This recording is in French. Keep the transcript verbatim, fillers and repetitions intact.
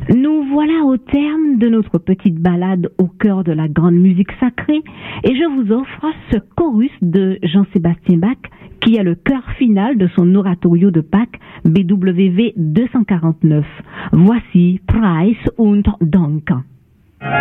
Nous voilà au terme de notre petite balade au cœur de la grande musique sacrée et je vous offre ce chorus de Jean-Sébastien Bach qui est le cœur final de son oratorio de Pâques B W V deux cent quarante-neuf. Voici Preis und Dank.